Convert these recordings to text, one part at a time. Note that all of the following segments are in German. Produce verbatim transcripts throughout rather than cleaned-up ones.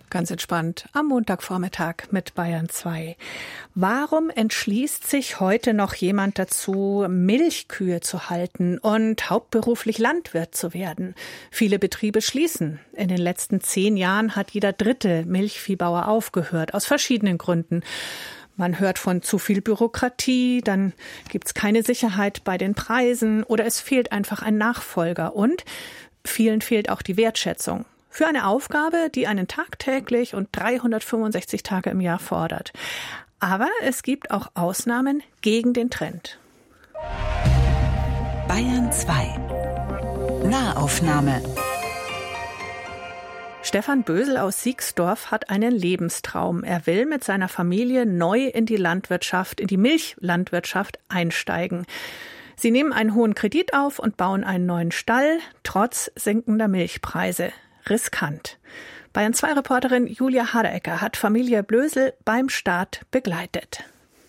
Ganz entspannt am Montagvormittag mit Bayern zwei. Warum entschließt sich heute noch jemand dazu, Milchkühe zu halten und hauptberuflich Landwirt zu werden? Viele Betriebe schließen. In den letzten zehn Jahren hat jeder dritte Milchviehbauer aufgehört, aus verschiedenen Gründen. Man hört von zu viel Bürokratie, dann gibt's keine Sicherheit bei den Preisen oder es fehlt einfach ein Nachfolger. Und vielen fehlt auch die Wertschätzung für eine Aufgabe, die einen tagtäglich und dreihundertfünfundsechzig Tage im Jahr fordert. Aber es gibt auch Ausnahmen gegen den Trend. Bayern zwei. Nahaufnahme. Stefan Bösel aus Siegsdorf hat einen Lebenstraum. Er will mit seiner Familie neu in die Landwirtschaft, in die Milchlandwirtschaft einsteigen. Sie nehmen einen hohen Kredit auf und bauen einen neuen Stall, trotz sinkender Milchpreise. Riskant. Bayern zwei Reporterin Julia Haderecker hat Familie Bösel beim Start begleitet.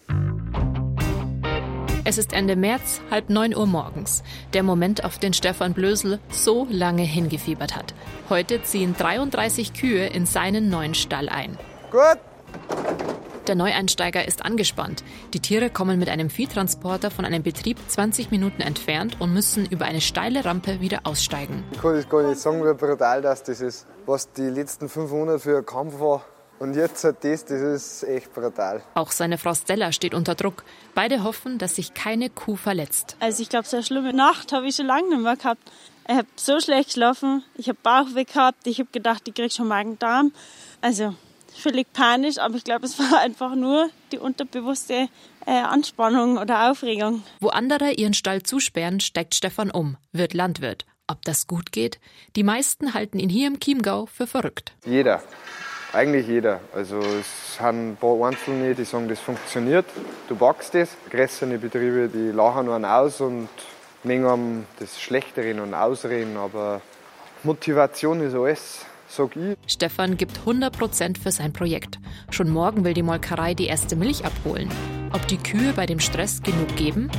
Es ist Ende März, halb neun Uhr morgens. Der Moment, auf den Stefan Bösel so lange hingefiebert hat. Heute ziehen dreiunddreißig Kühe in seinen neuen Stall ein. Gut. Der Neueinsteiger ist angespannt. Die Tiere kommen mit einem Viehtransporter von einem Betrieb zwanzig Minuten entfernt und müssen über eine steile Rampe wieder aussteigen. Ich kann das gar nicht sagen, wie brutal das ist. Was die letzten fünf Monate für ein Kampf war. Und jetzt hat das, das ist echt brutal. Auch seine Frau Stella steht unter Druck. Beide hoffen, dass sich keine Kuh verletzt. Also ich glaube, so eine schlimme Nacht habe ich schon lange nicht mehr gehabt. Ich habe so schlecht geschlafen, ich habe Bauchweh gehabt, ich habe gedacht, ich kriege schon Magen-Darm. Also völlig panisch, aber ich glaube, es war einfach nur die unterbewusste äh, Anspannung oder Aufregung. Wo andere ihren Stall zusperren, steigt Stefan um, wird Landwirt. Ob das gut geht? Die meisten halten ihn hier im Chiemgau für verrückt. Jeder. Eigentlich jeder. Also es sind ein paar Einzelne, die sagen, das funktioniert, du wachst das. Größere Betriebe, die lachen einen aus und nehmen einem das Schlechtere und ausreden. Aber Motivation ist alles, sag ich. Stefan gibt hundert Prozent für sein Projekt. Schon morgen will die Molkerei die erste Milch abholen. Ob die Kühe bei dem Stress genug geben?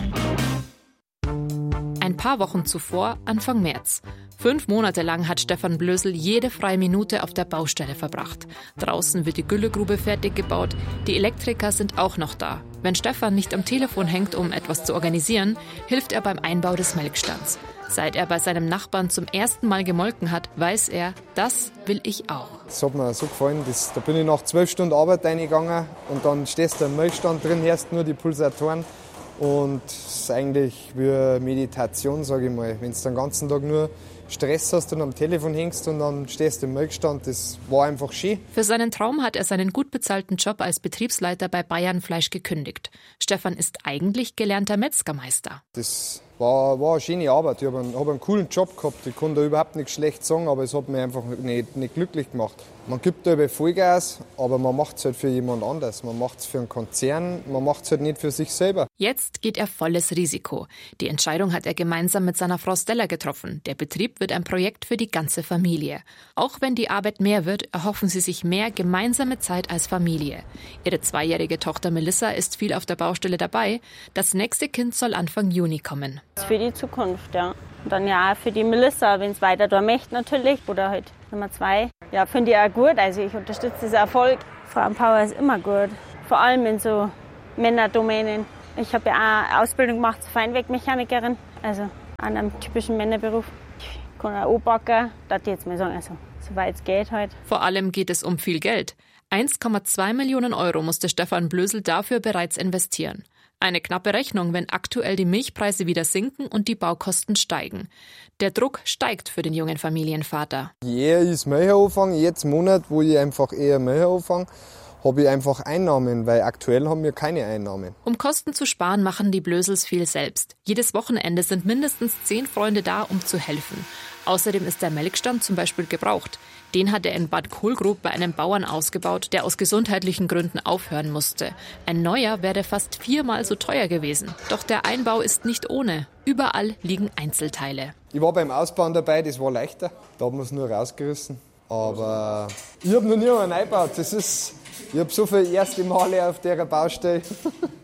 Ein paar Wochen zuvor, Anfang März. Fünf Monate lang hat Stefan Bösel jede freie Minute auf der Baustelle verbracht. Draußen wird die Güllegrube fertig gebaut. Die Elektriker sind auch noch da. Wenn Stefan nicht am Telefon hängt, um etwas zu organisieren, hilft er beim Einbau des Melkstands. Seit er bei seinem Nachbarn zum ersten Mal gemolken hat, weiß er, das will ich auch. Das hat mir so gefallen. Das, da bin ich nach zwölf Stunden Arbeit reingegangen und dann stehst du im Milchstand drin, hörst nur die Pulsatoren. Und es ist eigentlich wie eine Meditation, sage ich mal. Wenn du den ganzen Tag nur Stress hast und am Telefon hängst und dann stehst du im Milchstand, das war einfach schön. Für seinen Traum hat er seinen gut bezahlten Job als Betriebsleiter bei Bayern Fleisch gekündigt. Stefan ist eigentlich gelernter Metzgermeister. Das war, war eine schöne Arbeit. Ich habe einen, hab einen coolen Job gehabt. Ich konnte da überhaupt nichts schlecht sagen, aber es hat mich einfach nicht, nicht glücklich gemacht. Man gibt da über Vollgas, aber man macht es halt für jemand anderes. Man macht es für einen Konzern, man macht es halt nicht für sich selber. Jetzt geht er volles Risiko. Die Entscheidung hat er gemeinsam mit seiner Frau Stella getroffen. Der Betrieb wird ein Projekt für die ganze Familie. Auch wenn die Arbeit mehr wird, erhoffen sie sich mehr gemeinsame Zeit als Familie. Ihre zweijährige Tochter Melissa ist viel auf der Baustelle dabei. Das nächste Kind soll Anfang Juni kommen. Für die Zukunft, ja. Und dann ja für die Melissa, wenn es weiter da möchte natürlich. Oder halt Nummer zwei. Ja, finde ich auch gut. Also ich unterstütze diesen Erfolg. Frauenpower ist immer gut. Vor allem in so Männerdomänen. Ich habe ja auch eine Ausbildung gemacht zur Feinwerkmechanikerin. Also an einem typischen Männerberuf. Ich kann auch anpacken. Das jetzt mal sagen, also soweit es geht halt. Vor allem geht es um viel Geld. eins Komma zwei Millionen Euro musste Stefan Bösel dafür bereits investieren. Eine knappe Rechnung, wenn aktuell die Milchpreise wieder sinken und die Baukosten steigen. Der Druck steigt für den jungen Familienvater. Je eher ich Milch anfange, jetzt Monat, wo ich einfach eher Milch anfange, habe ich einfach Einnahmen, weil aktuell haben wir keine Einnahmen. Um Kosten zu sparen, machen die Blösels viel selbst. Jedes Wochenende sind mindestens zehn Freunde da, um zu helfen. Außerdem ist der Melkstand zum Beispiel gebraucht. Den hat er in Bad Kohlgrub bei einem Bauern ausgebaut, der aus gesundheitlichen Gründen aufhören musste. Ein neuer wäre fast viermal so teuer gewesen. Doch der Einbau ist nicht ohne. Überall liegen Einzelteile. Ich war beim Ausbauen dabei, das war leichter. Da haben wir es nur rausgerissen. Aber ich habe noch nie einen eingebaut. Das ist, ich habe so viele erste Male auf dieser Baustelle.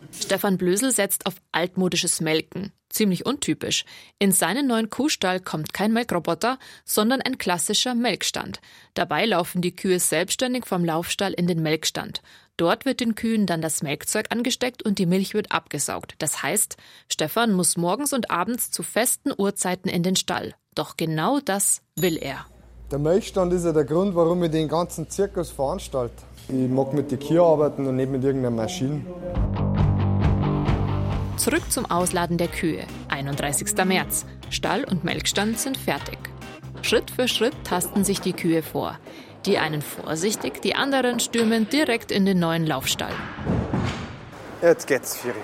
Stefan Blösel setzt auf altmodisches Melken. Ziemlich untypisch. In seinen neuen Kuhstall kommt kein Melkroboter, sondern ein klassischer Melkstand. Dabei laufen die Kühe selbstständig vom Laufstall in den Melkstand. Dort wird den Kühen dann das Melkzeug angesteckt und die Milch wird abgesaugt. Das heißt, Stefan muss morgens und abends zu festen Uhrzeiten in den Stall. Doch genau das will er. Der Melkstand ist ja der Grund, warum ich den ganzen Zirkus veranstalte. Ich mag mit den Kühen arbeiten und nicht mit irgendeiner Maschine. Zurück zum Ausladen der Kühe. einunddreißigster März. Stall und Melkstand sind fertig. Schritt für Schritt tasten sich die Kühe vor. Die einen vorsichtig, die anderen stürmen direkt in den neuen Laufstall. Jetzt geht's, Firi.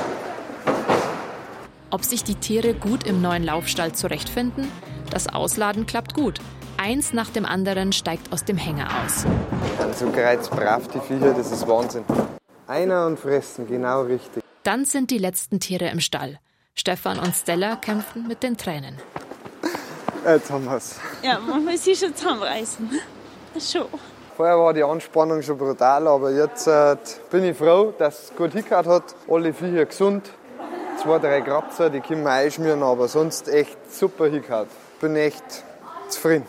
Ob sich die Tiere gut im neuen Laufstall zurechtfinden? Das Ausladen klappt gut. Eins nach dem anderen steigt aus dem Hänger aus. Die sind so kreuzbrav, die Viecher, das ist Wahnsinn. Einer und fressen, genau richtig. Dann sind die letzten Tiere im Stall. Stefan und Stella kämpfen mit den Tränen. Jetzt haben wir's. Ja, man muss sich schon zusammenreißen. Schon. Vorher war die Anspannung schon brutal, aber jetzt äh, bin ich froh, dass es gut hingehört hat. Alle Viecher gesund. Zwei, drei Kratzer, die können wir einschmieren, aber sonst echt super hingehört. Bin echt zufrieden.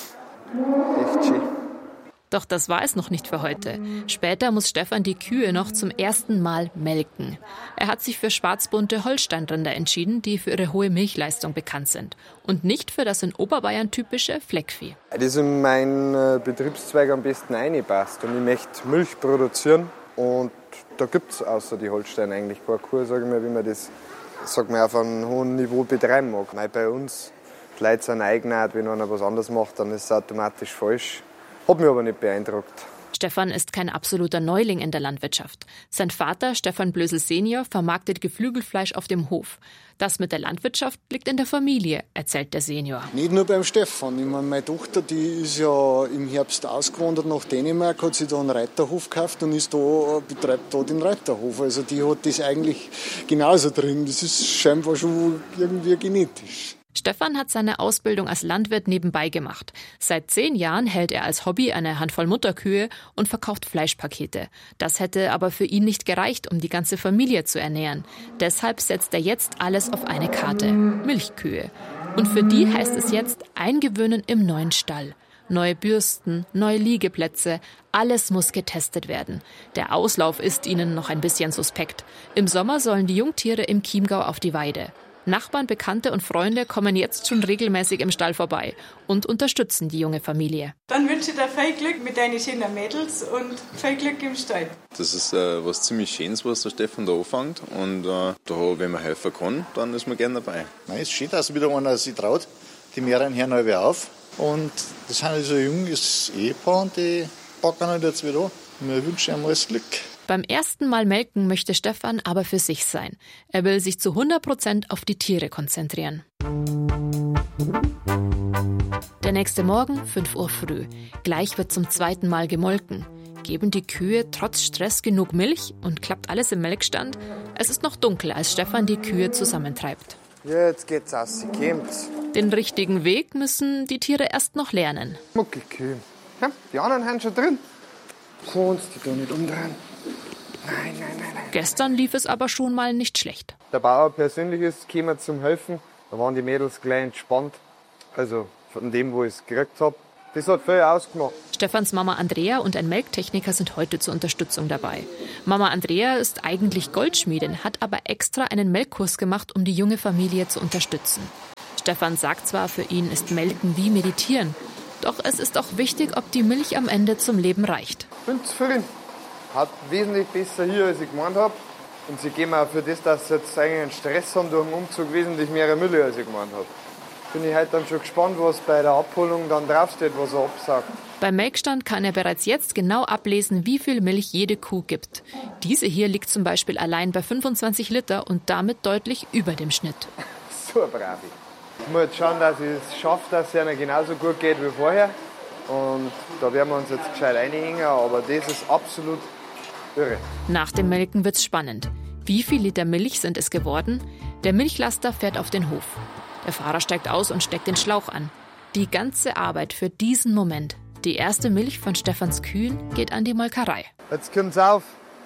Echt schön. Doch das war es noch nicht für heute. Später muss Stefan die Kühe noch zum ersten Mal melken. Er hat sich für schwarzbunte Holsteinrinder entschieden, die für ihre hohe Milchleistung bekannt sind. Und nicht für das in Oberbayern typische Fleckvieh. Das in meinen Betriebszweig am besten reinpasst. Und ich möchte Milch produzieren. Und da gibt es außer die Holstein eigentlich keine Kuh, sage ich mal, wie man das sag mal, auf einem hohen Niveau betreiben mag. Weil bei uns, die Leute sind eigenartig, wenn einer was anderes macht, dann ist es automatisch falsch. Hat mich aber nicht beeindruckt. Stefan ist kein absoluter Neuling in der Landwirtschaft. Sein Vater, Stefan Blösel Senior, vermarktet Geflügelfleisch auf dem Hof. Das mit der Landwirtschaft liegt in der Familie, erzählt der Senior. Nicht nur beim Stefan. Ich meine, meine Tochter, die ist ja im Herbst ausgewandert nach Dänemark, hat sich da einen Reiterhof gekauft und ist da, betreibt da den Reiterhof. Also die hat das eigentlich genauso drin. Das ist scheinbar schon irgendwie genetisch. Stefan hat seine Ausbildung als Landwirt nebenbei gemacht. Seit zehn Jahren hält er als Hobby eine Handvoll Mutterkühe und verkauft Fleischpakete. Das hätte aber für ihn nicht gereicht, um die ganze Familie zu ernähren. Deshalb setzt er jetzt alles auf eine Karte. Milchkühe. Und für die heißt es jetzt eingewöhnen im neuen Stall. Neue Bürsten, neue Liegeplätze, alles muss getestet werden. Der Auslauf ist ihnen noch ein bisschen suspekt. Im Sommer sollen die Jungtiere im Chiemgau auf die Weide. Nachbarn, Bekannte und Freunde kommen jetzt schon regelmäßig im Stall vorbei und unterstützen die junge Familie. Dann wünsche ich dir viel Glück mit deinen schönen Mädels und viel Glück im Stall. Das ist äh, was ziemlich Schönes, was der Stefan da anfängt. Und äh, da, wenn man helfen kann, dann ist man gerne dabei. Nein, es ist schön, dass wieder einer sich traut. Die mehreren hören halt auf. Und das sind also ein junges Ehepaar und die packen halt jetzt wieder an. Wir wünschen ihm alles Glück. Beim ersten Mal melken möchte Stefan aber für sich sein. Er will sich zu hundert Prozent auf die Tiere konzentrieren. Der nächste Morgen, fünf Uhr früh. Gleich wird zum zweiten Mal gemolken. Geben die Kühe trotz Stress genug Milch und klappt alles im Melkstand? Es ist noch dunkel, als Stefan die Kühe zusammentreibt. Jetzt geht's aus, sie kommt's. Den richtigen Weg müssen die Tiere erst noch lernen. Muckelkühe. Ja, die anderen haben schon drin. Kannst du da nicht umdrehen. Nein, nein, nein, nein. Gestern lief es aber schon mal nicht schlecht. Der Bauer persönlich ist gekommen zum Helfen. Da waren die Mädels gleich entspannt. Also von dem, wo ich es gekriegt habe. Das hat viel ausgemacht. Stefans Mama Andrea und ein Melktechniker sind heute zur Unterstützung dabei. Mama Andrea ist eigentlich Goldschmiedin, hat aber extra einen Melkkurs gemacht, um die junge Familie zu unterstützen. Stefan sagt zwar, für ihn ist Melken wie Meditieren. Doch es ist auch wichtig, ob die Milch am Ende zum Leben reicht. Ich bin zufrieden. Hat wesentlich besser hier, als ich gemeint habe. Und sie geben auch für das, dass sie jetzt eigentlich einen Stress haben durch den Umzug, wesentlich mehr Müll, als ich gemeint habe. Bin ich halt dann schon gespannt, was bei der Abholung dann draufsteht, was er absagt. Beim Melkstand kann er bereits jetzt genau ablesen, wie viel Milch jede Kuh gibt. Diese hier liegt zum Beispiel allein bei fünfundzwanzig Liter und damit deutlich über dem Schnitt. So brav. Ich muss jetzt schauen, dass ich es schaffe, dass es ihnen genauso gut geht wie vorher. Und da werden wir uns jetzt gescheit reinhängen, aber das ist absolut irre. Nach dem Melken wird's spannend. Wie viel Liter Milch sind es geworden? Der Milchlaster fährt auf den Hof. Der Fahrer steigt aus und steckt den Schlauch an. Die ganze Arbeit für diesen Moment. Die erste Milch von Stefans Kühen geht an die Molkerei. Jetzt kommt's auf.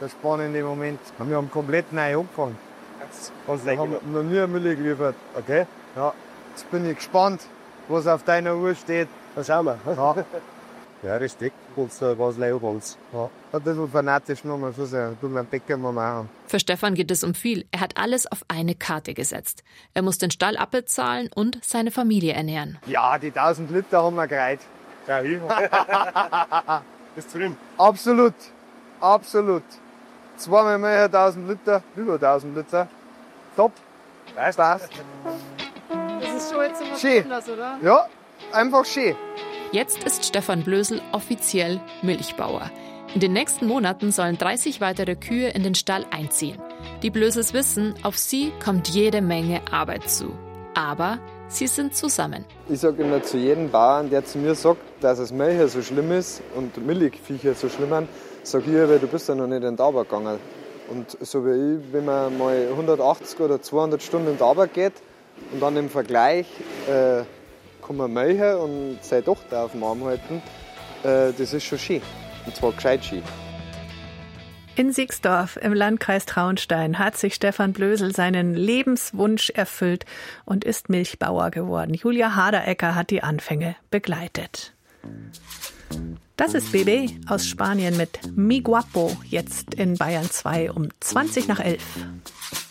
der spannende Moment. Wir haben komplett neu angefangen. Wir haben noch nie Milch geliefert. Okay. Ja, jetzt bin ich gespannt, was auf deiner Uhr steht. Dann schauen wir. Ja, Ja, Respekt, uns was Leihobans. ja. Ein bisschen fanatisch nochmal für sein. Du, mein Bäcker mal machen. Für Stefan geht es um viel. Er hat alles auf eine Karte gesetzt. Er muss den Stall abbezahlen und seine Familie ernähren. Ja, die tausend Liter haben wir gereiht. Ja, ich. Bis zu dem. Absolut, absolut. Zweimal mehr tausend Liter, über tausend Liter. Top. Weißt Passt. Das ist schon jetzt immer Schön. anders, oder? Ja, einfach schön. Jetzt ist Stefan Blösel offiziell Milchbauer. In den nächsten Monaten sollen dreißig weitere Kühe in den Stall einziehen. Die Blösels wissen, auf sie kommt jede Menge Arbeit zu. Aber sie sind zusammen. Ich sage immer zu jedem Bauern, der zu mir sagt, dass es Milch so schlimm ist und Milchviecher so schlimm sind, sage ich, weil du bist ja noch nicht in die Arbeit gegangen. Und so wie ich, wenn man mal hundertachtzig oder zweihundert Stunden in die Arbeit geht und dann im Vergleich äh, kann man melken und seine Tochter auf dem Arm halten, äh, das ist schon schön. Und zwar gescheit schön. In Siegsdorf im Landkreis Traunstein hat sich Stefan Blösel seinen Lebenswunsch erfüllt und ist Milchbauer geworden. Julia Haderecker hat die Anfänge begleitet. Das ist B B aus Spanien mit Mi Guapo, jetzt in Bayern zwei um zwanzig nach elf.